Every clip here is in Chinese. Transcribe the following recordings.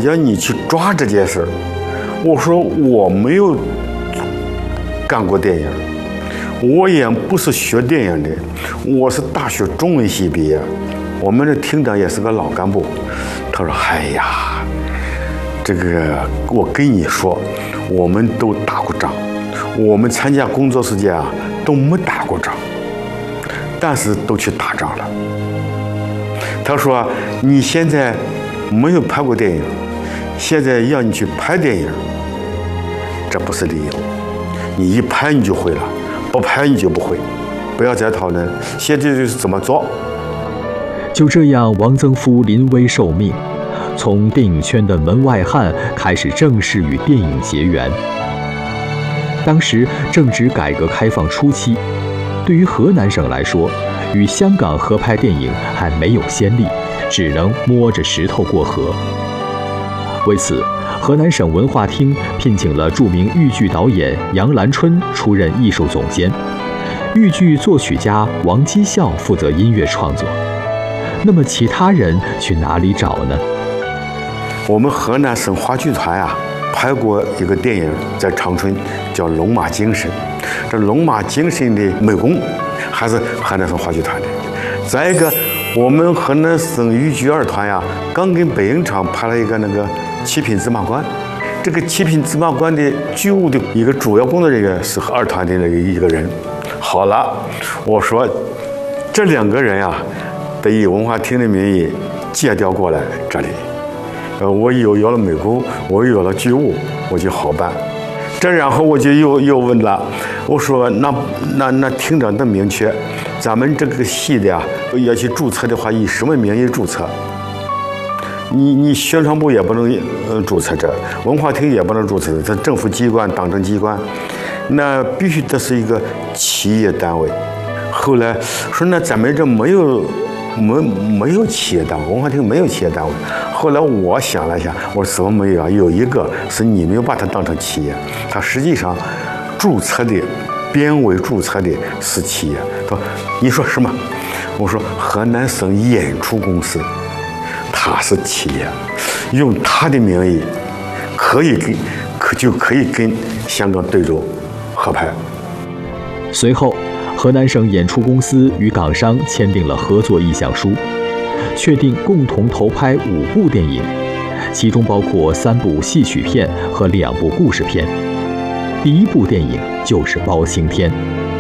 叫你去抓这件事。我说我没有干过电影，我也不是学电影的，我是大学中文系毕业，我们的厅长也是个老干部。他说：“哎呀，这个我跟你说，我们都打过仗，我们参加工作时间啊都没打过仗，但是都去打仗了。”他说：“你现在没有拍过电影，现在要你去拍电影，这不是理由。你一拍你就会了，不拍你就不会。不要再讨论，现在就是怎么做。” 就这样，王曾夫临危受命，从电影圈的门外汉开始正式与电影结缘。当时正值改革开放初期，对于河南省来说，与香港合拍电影还没有先例，只能摸着石头过河。为此，河南省文化厅聘请了著名豫剧导演杨兰春出任艺术总监，豫剧作曲家王基孝负责音乐创作。那么其他人去哪里找呢？ 我们河南省话剧团啊，拍过一个电影在长春，叫《龙马精神》。这《龙马精神》的美工还是河南省话剧团的。再一个，我们河南省豫剧二团呀，刚跟北影厂拍了一个那个《七品芝麻官》。这个《七品芝麻官》的剧务的一个主要工作人员是二团的一个人。好了，我说这两个人呀，得以文化厅的名义借调过来这里。我有了美工，我有了剧务，我就好办。这然后我就又问了，我说那厅长的明确，咱们这个戏的呀，要去注册的话，以什么名义注册？你宣传部也不能注册这，文化厅也不能注册这，政府机关、党政机关，那必须得是一个企业单位。后来说那咱们这没有企业单位，文化厅没有企业单位。后来我想了一下，我说怎么没有啊？有一个是你没有把它当成企业，它实际上注册的编委注册的是企业。说你说什么？我说河南省演出公司，它是企业，用它的名义就可以跟香港对州合拍。 随后，河南省演出公司与港商签订了合作意向书，确定共同投拍5部电影，其中包括3部戏曲片和2部故事片。第1部电影就是《包青天》。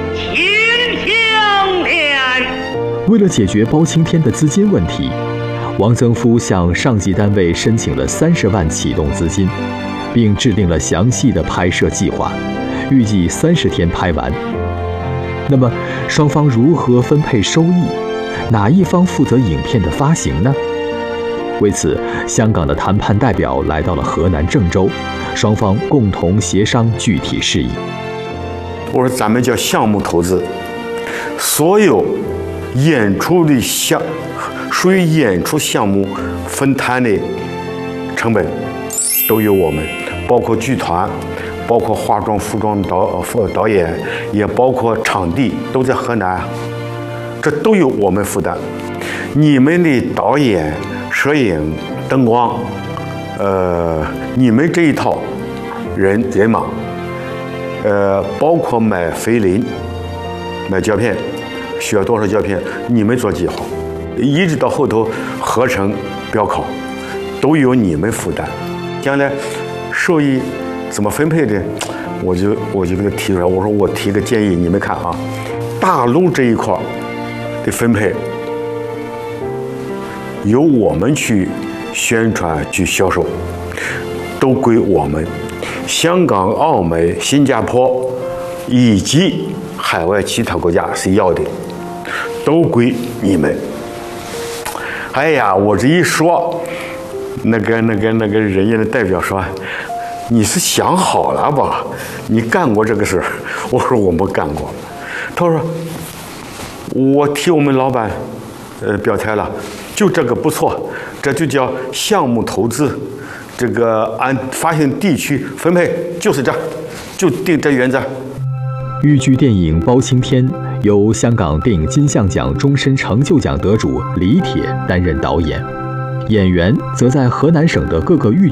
为了解决包青天的资金问题，王曾夫向上级单位申请了30万启动资金，并制定了详细的拍摄计划，预计30天拍完。那么双方如何分配收益？哪一方负责影片的发行呢？为此，香港的谈判代表来到了河南郑州，双方共同协商具体事宜。 我说咱们叫项目投资，所有演出的属于演出项目分摊的成本都由我们，包括剧团，包括化妆、服装导演，也包括场地，都在河南，这都由我们负担。你们的导演、摄影、灯光，你们这一套人马，包括买菲林、买胶片，需要多少胶片，你们做计划，一直到后头合成、标考，都由你们负担。将来收益怎么分配的，我就给他提出来。我说我提个建议，你们看啊，大陆这一块的分配由我们去宣传、去销售，都归我们。香港、澳门、新加坡以及海外其他国家谁要的，都归你们。哎呀，我这一说，那个人家的代表说，你是想好了吧？你干过这个事儿？我说我没干过。他说我替我们老板表态了，就这个不错，这就叫项目投资，这个按发行地区分配就是这，就定这原则。 豫剧电影《包青天》由香港电影金像奖终身成就奖得主李铁担任导演，演员则在河南省的各个豫剧